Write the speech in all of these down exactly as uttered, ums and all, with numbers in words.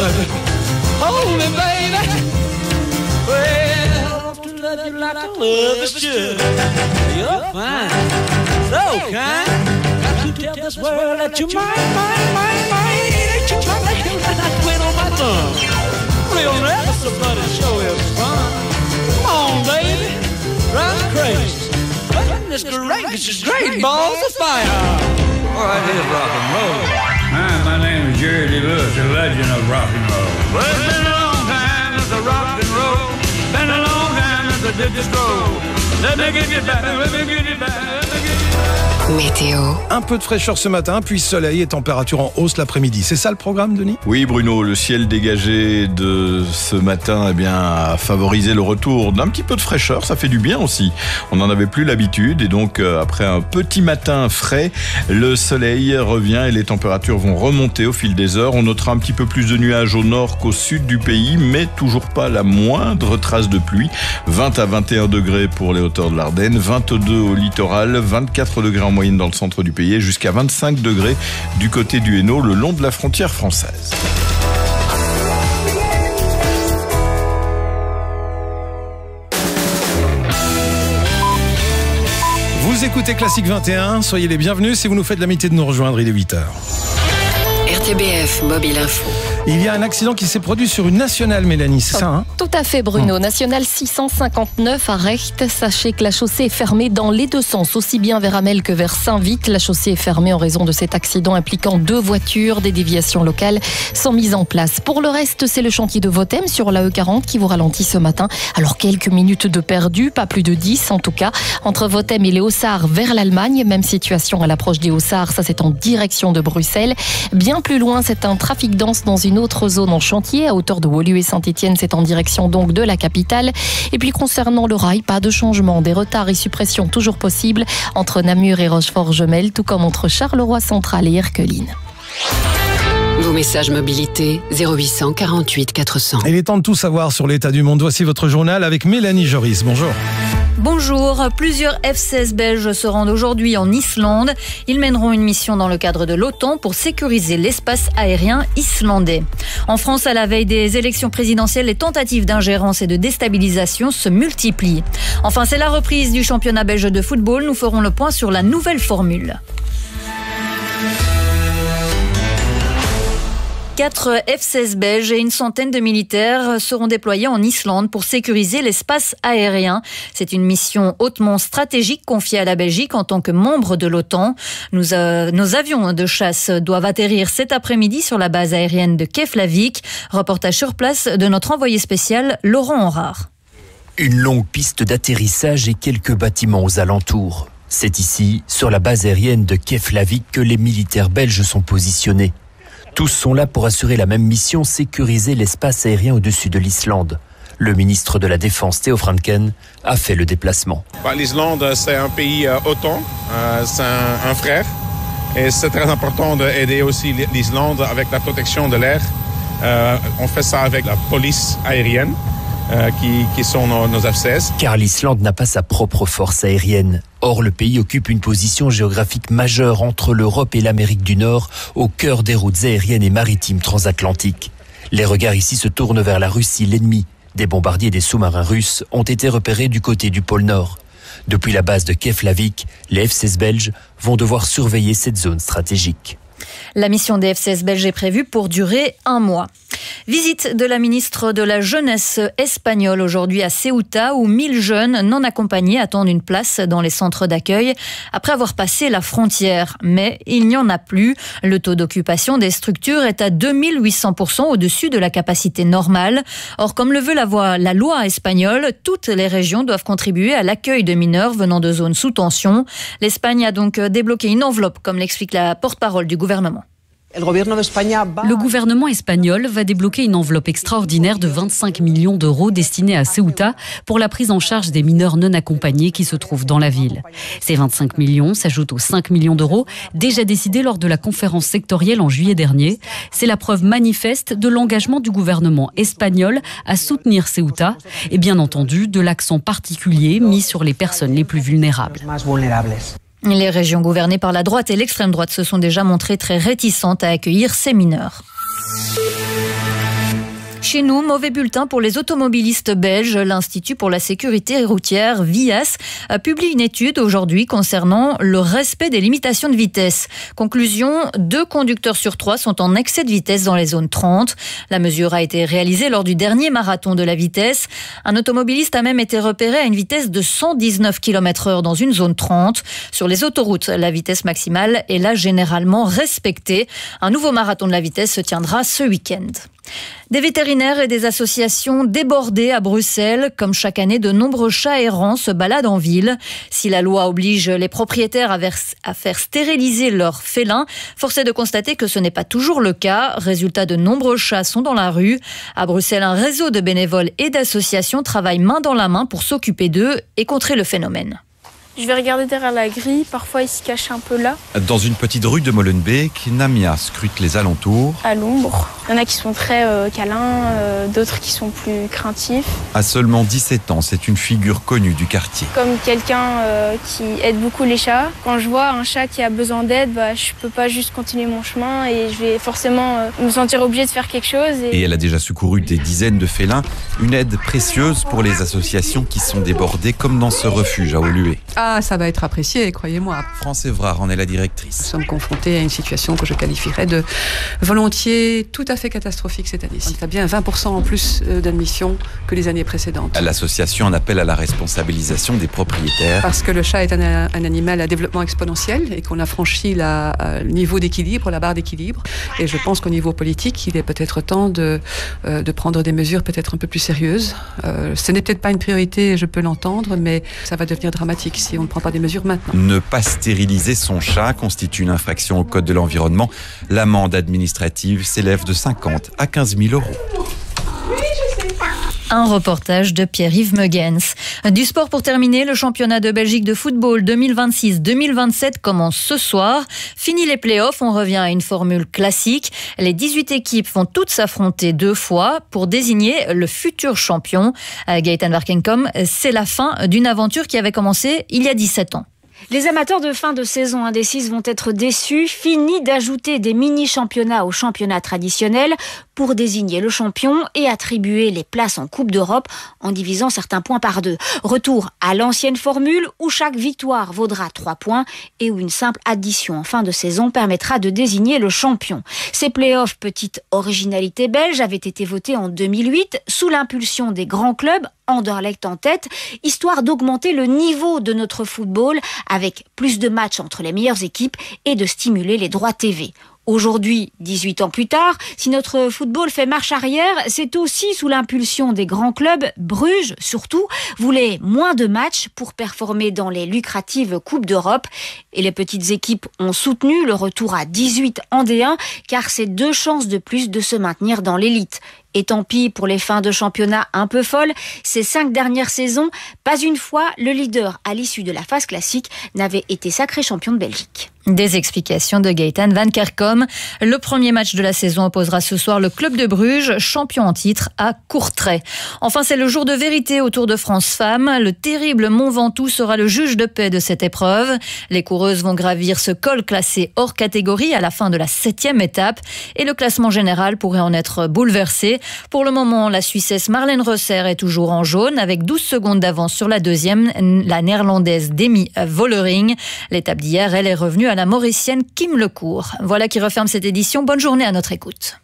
good. Hold me, baby. Well, to love you like I love is should. You're fine, so kind. Got to tell this world that you're mine, mine, mine, mine. Ain't you trying to hear that I quit on my thumb? Real never somebody show is fun. Come on, baby, drive me crazy. Goodness gracious, great balls of fire. All right, here's rock and roll. Hi, my name is Jerry Lee Lewis, the legend of rock and roll. Well, it's been a long time since the rock and roll. Been a long time since I did the stroll. Let me get you back, let me get you back, let me get you back. Météo. Un peu de fraîcheur ce matin, puis soleil et température en hausse l'après-midi. C'est ça le programme, Denis ? Oui, Bruno, le ciel dégagé de ce matin eh bien, a favorisé le retour d'un petit peu de fraîcheur. Ça fait du bien aussi. On n'en avait plus l'habitude et donc euh, après un petit matin frais, le soleil revient et les températures vont remonter au fil des heures. On notera un petit peu plus de nuages au nord qu'au sud du pays, mais toujours pas la moindre trace de pluie. vingt à vingt et un degrés pour les hauteurs de l'Ardenne, vingt-deux au littoral, vingt-quatre degrés en moyenne dans le centre du pays, jusqu'à vingt-cinq degrés du côté du Hainaut, le long de la frontière française. Vous écoutez Classique vingt et un, soyez les bienvenus si vous nous faites l'amitié de nous rejoindre, il est huit heures. R T B F Mobile Info. Il y a un accident qui s'est produit sur une nationale, Mélanie, c'est ça hein ? Tout à fait, Bruno. Nationale six cent cinquante-neuf à Recht. Sachez que la chaussée est fermée dans les deux sens, aussi bien vers Amel que vers Saint-Vite. La chaussée est fermée en raison de cet accident impliquant deux voitures. Des déviations locales sont mises en place. Pour le reste, c'est le chantier de Votem sur la E quarante qui vous ralentit ce matin. Alors, quelques minutes de perdu, pas plus de dix en tout cas, entre Votem et les Hauts-Sarts vers l'Allemagne. Même situation à l'approche des Hauts-Sarts, ça c'est en direction de Bruxelles. Bien plus loin, c'est un trafic dense dans une autre zone en chantier, à hauteur de Woluwe et Saint-Étienne, c'est en direction donc de la capitale. Et puis concernant le rail, pas de changement, des retards et suppressions toujours possibles entre Namur et Rochefort-Gemelle, tout comme entre Charleroi Central et Erqueline. Vos messages mobilité zéro huit cent quarante-huit quatre cents. Il est temps de tout savoir sur l'état du monde. Voici votre journal avec Mélanie Joris. Bonjour. Bonjour, plusieurs F seize belges se rendent aujourd'hui en Islande. Ils mèneront une mission dans le cadre de l'OTAN pour sécuriser l'espace aérien islandais. En France, à la veille des élections présidentielles, les tentatives d'ingérence et de déstabilisation se multiplient. Enfin, c'est la reprise du championnat belge de football. Nous ferons le point sur la nouvelle formule. Quatre F seize belges et une centaine de militaires seront déployés en Islande pour sécuriser l'espace aérien. C'est une mission hautement stratégique confiée à la Belgique en tant que membre de l'OTAN. Nous, euh, nos avions de chasse doivent atterrir cet après-midi sur la base aérienne de Keflavik. Reportage sur place de notre envoyé spécial Laurent Henrard. Une longue piste d'atterrissage et quelques bâtiments aux alentours. C'est ici, sur la base aérienne de Keflavik, que les militaires belges sont positionnés. Tous sont là pour assurer la même mission, sécuriser l'espace aérien au-dessus de l'Islande. Le ministre de la Défense, Theo Franken, a fait le déplacement. L'Islande, c'est un pays euh, OTAN, euh, c'est un, un frère. Et c'est très important d'aider aussi l'Islande avec la protection de l'air. Euh, on fait ça avec la police aérienne, euh, qui, qui sont nos, nos F seize. Car l'Islande n'a pas sa propre force aérienne. Or, le pays occupe une position géographique majeure entre l'Europe et l'Amérique du Nord, au cœur des routes aériennes et maritimes transatlantiques. Les regards ici se tournent vers la Russie, l'ennemi. Des bombardiers et des sous-marins russes ont été repérés du côté du pôle Nord. Depuis la base de Keflavik, les F seize belges vont devoir surveiller cette zone stratégique. La mission des F seize belges est prévue pour durer un mois. Visite de la ministre de la Jeunesse espagnole aujourd'hui à Ceuta, où mille jeunes non accompagnés attendent une place dans les centres d'accueil après avoir passé la frontière. Mais il n'y en a plus. Le taux d'occupation des structures est à deux mille huit cents pour cent au-dessus de la capacité normale. Or, comme le veut la, voie, la loi espagnole, toutes les régions doivent contribuer à l'accueil de mineurs venant de zones sous tension. L'Espagne a donc débloqué une enveloppe, comme l'explique la porte-parole du gouvernement. Le gouvernement espagnol va débloquer une enveloppe extraordinaire de vingt-cinq millions d'euros destinée à Ceuta pour la prise en charge des mineurs non accompagnés qui se trouvent dans la ville. Ces vingt-cinq millions s'ajoutent aux cinq millions d'euros déjà décidés lors de la conférence sectorielle en juillet dernier. C'est la preuve manifeste de l'engagement du gouvernement espagnol à soutenir Ceuta et bien entendu de l'accent particulier mis sur les personnes les plus vulnérables. Les régions gouvernées par la droite et l'extrême droite se sont déjà montrées très réticentes à accueillir ces mineurs. Chez nous, mauvais bulletin pour les automobilistes belges. L'Institut pour la sécurité routière, V I A S, publie une étude aujourd'hui concernant le respect des limitations de vitesse. Conclusion, deux conducteurs sur trois sont en excès de vitesse dans les zones trente. La mesure a été réalisée lors du dernier marathon de la vitesse. Un automobiliste a même été repéré à une vitesse de cent dix-neuf kilomètres heure dans une zone trente. Sur les autoroutes, la vitesse maximale est là généralement respectée. Un nouveau marathon de la vitesse se tiendra ce week-end. Des vétérinaires et des associations débordées à Bruxelles. Comme chaque année, de nombreux chats errants se baladent en ville. Si la loi oblige les propriétaires à, vers- à faire stériliser leurs félins, force est de constater que ce n'est pas toujours le cas. Résultat, de nombreux chats sont dans la rue. À Bruxelles, un réseau de bénévoles et d'associations travaille main dans la main pour s'occuper d'eux et contrer le phénomène. Je vais regarder derrière la grille, parfois il se cache un peu là. Dans une petite rue de Molenbeek, Namia scrute les alentours. À l'ombre. Il y en a qui sont très euh, câlins, euh, d'autres qui sont plus craintifs. À seulement dix-sept ans, c'est une figure connue du quartier. Comme quelqu'un euh, qui aide beaucoup les chats. Quand je vois un chat qui a besoin d'aide, bah, je peux pas juste continuer mon chemin et je vais forcément euh, me sentir obligée de faire quelque chose. Et... et elle a déjà secouru des dizaines de félins. Une aide précieuse pour les associations qui sont débordées, comme dans ce refuge à Oluwe. Ah, ça va être apprécié, croyez-moi. France Évrard en est la directrice. Nous sommes confrontés à une situation que je qualifierais de volontiers tout à fait catastrophique cette année-ci. On a bien vingt pour cent en plus d'admissions que les années précédentes. L'association en appelle à la responsabilisation des propriétaires. Parce que le chat est un, un animal à développement exponentiel et qu'on a franchi la, le niveau d'équilibre, la barre d'équilibre. Et je pense qu'au niveau politique, il est peut-être temps de, euh, de prendre des mesures peut-être un peu plus sérieuses. Euh, ce n'est peut-être pas une priorité, je peux l'entendre, mais ça va devenir dramatique si on ne prend pas des mesures maintenant. Ne pas stériliser son chat constitue une infraction au Code de l'environnement. L'amende administrative s'élève de cinquante à quinze mille euros. Un reportage de Pierre-Yves Megens. Du sport pour terminer, le championnat de Belgique de football deux mille vingt-six deux mille vingt-sept commence ce soir. Fini les playoffs, on revient à une formule classique. Les dix-huit équipes vont toutes s'affronter deux fois pour désigner le futur champion. Gaëtan Varkenkom, c'est la fin d'une aventure qui avait commencé il y a dix-sept ans. Les amateurs de fin de saison indécise vont être déçus. Fini d'ajouter des mini-championnats au championnat traditionnel pour désigner le champion et attribuer les places en Coupe d'Europe en divisant certains points par deux. Retour à l'ancienne formule où chaque victoire vaudra trois points et où une simple addition en fin de saison permettra de désigner le champion. Ces playoffs, petite originalité belge, avaient été votés en deux mille huit sous l'impulsion des grands clubs, Anderlecht en tête, histoire d'augmenter le niveau de notre football avec plus de matchs entre les meilleures équipes et de stimuler les droits T V. Aujourd'hui, dix-huit ans plus tard, si notre football fait marche arrière, c'est aussi sous l'impulsion des grands clubs. Bruges, surtout, voulait moins de matchs pour performer dans les lucratives Coupes d'Europe. Et les petites équipes ont soutenu le retour à dix-huit en D un, car c'est deux chances de plus de se maintenir dans l'élite. Et tant pis pour les fins de championnat un peu folles, ces cinq dernières saisons, pas une fois le leader à l'issue de la phase classique n'avait été sacré champion de Belgique. Des explications de Gaëtan Van Kerkom. Le premier match de la saison opposera ce soir le club de Bruges, champion en titre, à Courtrai. Enfin, c'est le jour de vérité au Tour de France Femmes. Le terrible Mont Ventoux sera le juge de paix de cette épreuve. Les coureuses vont gravir ce col classé hors catégorie à la fin de la septième étape. Et le classement général pourrait en être bouleversé. Pour le moment, la Suissesse Marlène Rosser est toujours en jaune avec douze secondes d'avance sur la deuxième, la néerlandaise Demi Vollering. L'étape d'hier, elle est revenue à la mauricienne Kim Lecourt. Voilà qui referme cette édition. Bonne journée à notre écoute.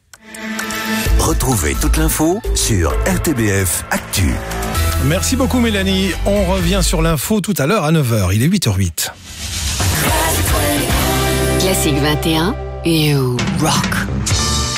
Retrouvez toute l'info sur R T B F Actu. Merci beaucoup Mélanie. On revient sur l'info tout à l'heure à neuf heures. Il est huit heures huit. Classique vingt et un, You Rock.